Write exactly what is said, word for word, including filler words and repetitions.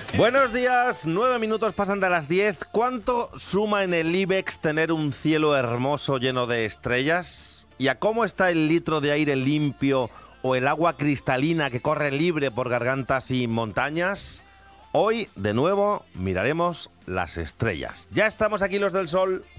Buenos días, nueve minutos pasan de las diez. ¿Cuánto suma en el IBEX tener un cielo hermoso lleno de estrellas? ¿Y a cómo está el litro de aire limpio o el agua cristalina que corre libre por gargantas y montañas? Hoy, de nuevo, miraremos las estrellas. Ya estamos aquí los del Sol.